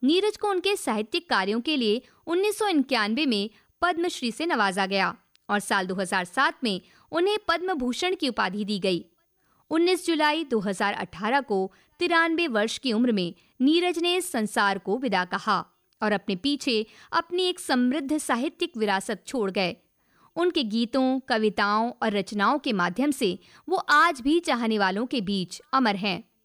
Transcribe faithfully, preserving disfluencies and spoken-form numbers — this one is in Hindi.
नीरज को उनके साहित्यिक कार्यों के लिए उन्नीस सौ इक्यानवे में पद्मश्री से नवाजा गया और साल दो हज़ार सात में उन्हें पद्म भूषण की उपाधि दी गई। उन्नीस जुलाई दो हज़ार अठारह को तिरानवे वर्ष की उम्र में नीरज ने इस संसार को विदा कहा और अपने पीछे अपनी एक समृद्ध साहित्यिक विरासत छोड़ गए। उनके गीतों, कविताओं और रचनाओं के माध्यम से वो आज भी चाहने वालों के बीच अमर हैं।